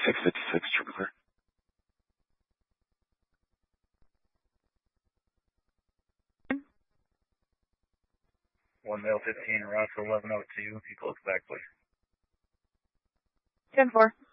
656, triple clear. 1 male 15, route for 1102. You close back, please. 10-4.